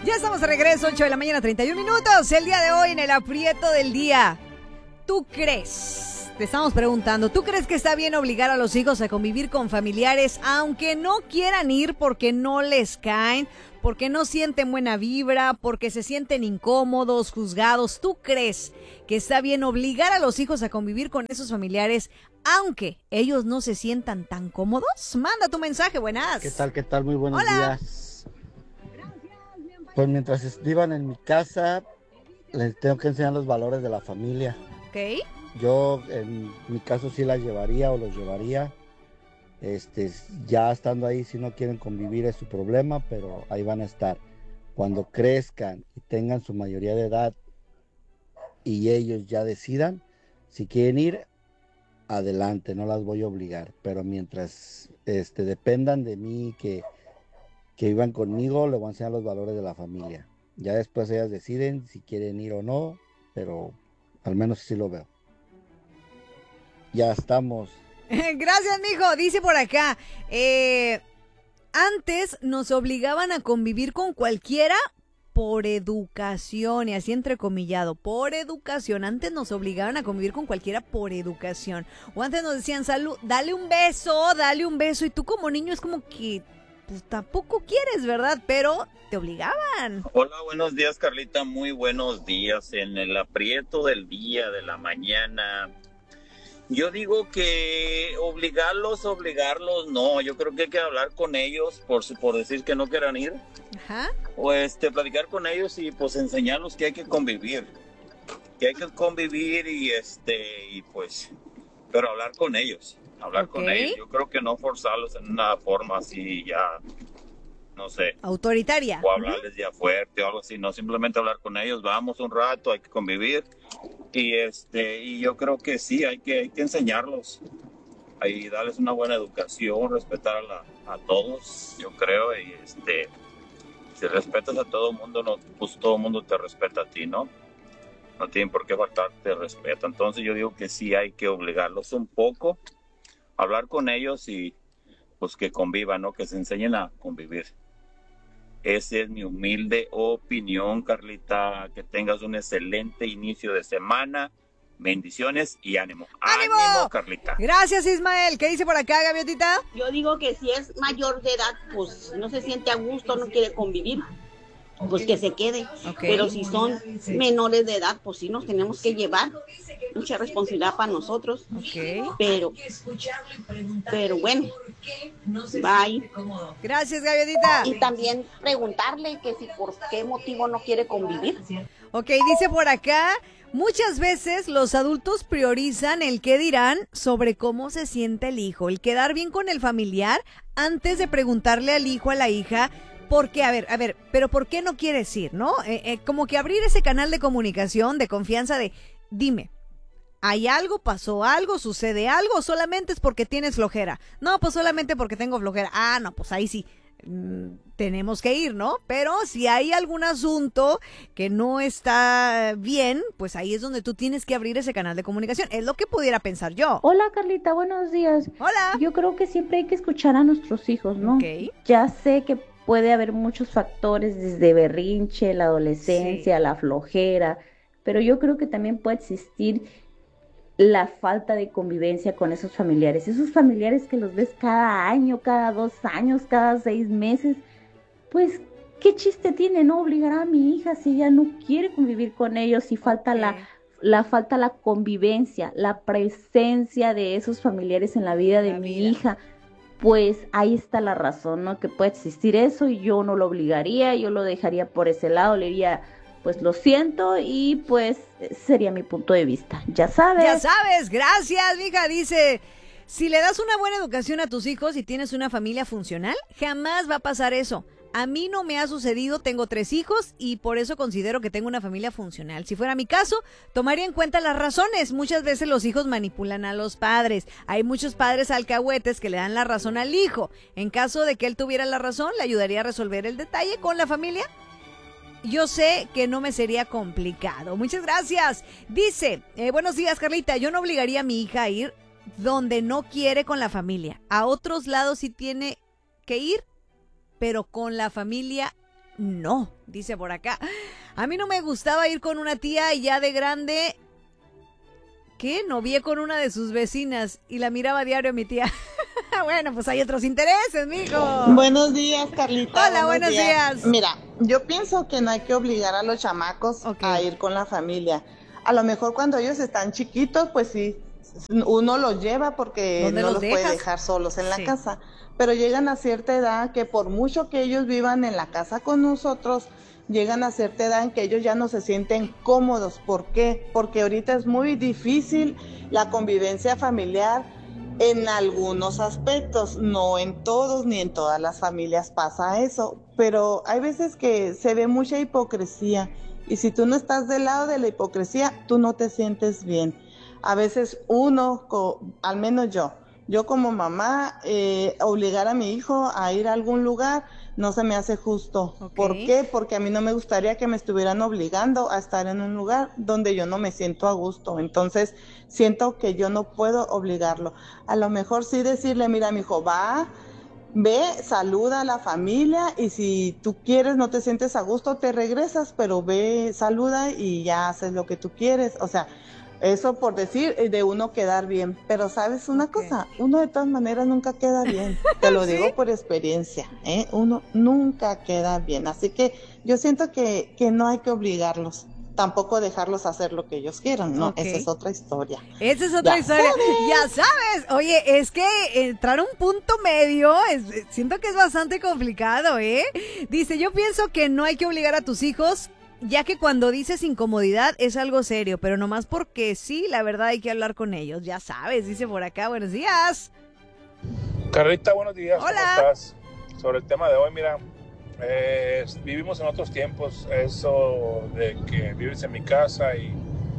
Ya estamos de regreso, 8 de la mañana, 31 minutos. El día de hoy en el aprieto del día. ¿Tú crees? Te estamos preguntando, ¿tú crees que está bien obligar a los hijos a convivir con familiares aunque no quieran ir porque no les caen, porque no sienten buena vibra, porque se sienten incómodos, juzgados? ¿Tú crees que está bien obligar a los hijos a convivir con esos familiares aunque ellos no se sientan tan cómodos? Manda tu mensaje, buenas. ¿Qué tal? ¿Qué tal? Muy buenos Hola. días. Pues mientras vivan en mi casa, les tengo que enseñar los valores de la familia. Ok. Yo en mi caso sí las llevaría o los llevaría. Ya estando ahí, si no quieren convivir es su problema, pero ahí van a estar. Cuando crezcan y tengan su mayoría de edad y ellos ya decidan, si quieren ir, adelante, no las voy a obligar. Pero mientras dependan de mí, que vivan conmigo, les voy a enseñar los valores de la familia. Ya después ellas deciden si quieren ir o no, pero al menos así lo veo. Ya estamos. Gracias, mijo. Dice por acá, antes nos obligaban a convivir con cualquiera por educación, y así entrecomillado, por educación. Antes nos obligaban a convivir con cualquiera por educación. O antes nos decían, salud, dale un beso, y tú como niño es como que, pues tampoco quieres, ¿verdad? Pero te obligaban. Hola, buenos días, Carlita, muy buenos días. En el aprieto del día, de la mañana, yo digo que obligarlos, no. Yo creo que hay que hablar con ellos por decir que no quieran ir. Ajá. O platicar con ellos y pues enseñarlos que hay que convivir. Y pues, pero hablar con ellos. Con ellos. Yo creo que no forzarlos en una forma así ya, no sé. Autoritaria. O hablarles ya fuerte o algo así. No, simplemente hablar con ellos. Vamos un rato, hay que convivir. Y yo creo que sí, hay que enseñarlos. Ahí darles una buena educación, respetar a todos, yo creo. Y si respetas a todo el mundo, no, pues todo el mundo te respeta a ti, ¿no? No tienen por qué faltarte respeto. Entonces yo digo que sí hay que obligarlos un poco, hablar con ellos y pues que convivan, ¿no? Que se enseñen a convivir. Esa es mi humilde opinión, Carlita. Que tengas un excelente inicio de semana. Bendiciones y ánimo. ¡Ánimo, Carlita! Gracias, Ismael. ¿Qué dice por acá, Gaviotita? Yo digo que si es mayor de edad, pues no se siente a gusto, no quiere convivir, pues que se quede. Okay. Pero si son menores de edad, pues sí nos tenemos que llevar. Mucha responsabilidad para nosotros. Okay. Pero bueno, bye. Gracias, Gaviotita. Y también preguntarle que si por qué motivo no quiere convivir. Ok, dice por acá, muchas veces los adultos priorizan el qué dirán sobre cómo se siente el hijo, el quedar bien con el familiar antes de preguntarle al hijo, a la hija, porque, a ver, pero ¿por qué no quieres ir, no? Como que abrir ese canal de comunicación, de confianza, de, dime, ¿hay algo, pasó algo, sucede algo, o solamente es porque tienes flojera? No, pues solamente porque tengo flojera. Ah, no, pues ahí sí. Tenemos que ir, ¿no? Pero si hay algún asunto que no está bien, pues ahí es donde tú tienes que abrir ese canal de comunicación. Es lo que pudiera pensar yo. Hola, Carlita, buenos días. Hola. Yo creo que siempre hay que escuchar a nuestros hijos, ¿no? Okay. Ya sé que puede haber muchos factores, desde berrinche, la adolescencia, la flojera, pero yo creo que también puede existir la falta de convivencia con esos familiares que los ves cada año, cada 2 años, cada 6 meses. Pues, ¿qué chiste tiene no obligar a mi hija si ella no quiere convivir con ellos? Si falta la convivencia, la presencia de esos familiares en la vida de mi hija. Pues ahí está la razón, ¿no? Que puede existir eso y yo no lo obligaría, yo lo dejaría por ese lado, le diría, pues lo siento, y pues sería mi punto de vista. Ya sabes, gracias, mija. Dice, si le das una buena educación a tus hijos y tienes una familia funcional, jamás va a pasar eso. A mí no me ha sucedido, tengo 3 hijos y por eso considero que tengo una familia funcional. Si fuera mi caso, tomaría en cuenta las razones. Muchas veces los hijos manipulan a los padres. Hay muchos padres alcahuetes que le dan la razón al hijo. En caso de que él tuviera la razón, le ayudaría a resolver el detalle con la familia. Yo sé que no me sería complicado. Muchas gracias. Dice, buenos días, Carlita. Yo no obligaría a mi hija a ir donde no quiere con la familia. A otros lados sí tiene que ir, pero con la familia no, dice por acá. A mí no me gustaba ir con una tía y ya de grande, ¿qué? Novié con una de sus vecinas y la miraba a diario a mi tía. Bueno, pues hay otros intereses, mijo. Buenos días, Carlita. Hola, buenos días. Mira, yo pienso que no hay que obligar a los chamacos a ir con la familia. A lo mejor cuando ellos están chiquitos, pues sí, uno los lleva porque no los puede dejar solos en la casa. Pero llegan a cierta edad que por mucho que ellos vivan en la casa con nosotros, llegan a cierta edad en que ellos ya no se sienten cómodos. ¿Por qué? Porque ahorita es muy difícil la convivencia familiar en algunos aspectos, no en todos ni en todas las familias pasa eso, pero hay veces que se ve mucha hipocresía y si tú no estás del lado de la hipocresía, tú no te sientes bien. A veces uno, al menos yo como mamá, obligar a mi hijo a ir a algún lugar no se me hace justo. ¿Por qué? Porque a mí no me gustaría que me estuvieran obligando a estar en un lugar donde yo no me siento a gusto. Entonces, siento que yo no puedo obligarlo. A lo mejor sí decirle, mira, mi hijo, ve, saluda a la familia y si tú quieres, no te sientes a gusto, te regresas, pero ve, saluda y ya haces lo que tú quieres. O sea, eso por decir de uno quedar bien, pero ¿sabes una cosa? Uno de todas maneras nunca queda bien, te lo digo por experiencia, uno nunca queda bien, así que yo siento que no hay que obligarlos, tampoco dejarlos hacer lo que ellos quieran, no, esa es otra historia. Esa es otra historia, ya sabes, oye, es que entrar a un punto medio, siento que es bastante complicado, Dice, yo pienso que no hay que obligar a tus hijos, ya que cuando dices incomodidad es algo serio, pero nomás porque sí, la verdad hay que hablar con ellos. Ya sabes, dice por acá, buenos días. Carlita, buenos días. Hola. ¿Cómo estás? Sobre el tema de hoy, mira, vivimos en otros tiempos, eso de que vives en mi casa y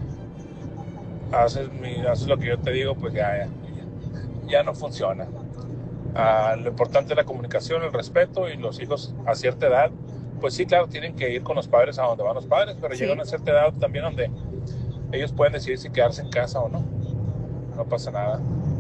haces lo que yo te digo, pues ya no funciona. Lo importante es la comunicación, el respeto y los hijos a cierta edad. Pues sí, claro, tienen que ir con los padres a donde van los padres, pero llega una cierta edad también donde ellos pueden decidir si quedarse en casa o no. No pasa nada.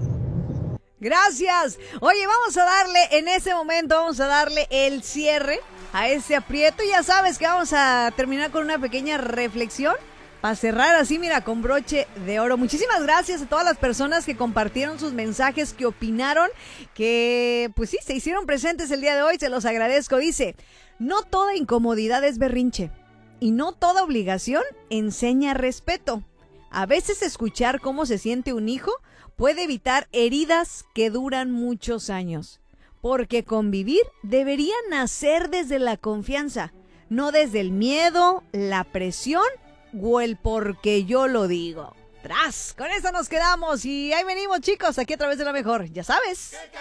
Gracias. Oye, vamos a darle, en ese momento, vamos a darle el cierre a ese aprieto. Ya sabes que vamos a terminar con una pequeña reflexión para cerrar así, mira, con broche de oro. Muchísimas gracias a todas las personas que compartieron sus mensajes, que opinaron, que pues sí, se hicieron presentes el día de hoy. Se los agradezco. Dice, no toda incomodidad es berrinche y no toda obligación enseña respeto. A veces escuchar cómo se siente un hijo puede evitar heridas que duran muchos años, porque convivir debería nacer desde la confianza, no desde el miedo, la presión o el porque yo lo digo. Tras, con eso nos quedamos y ahí venimos, chicos, aquí a través de La Mejor, ya sabes.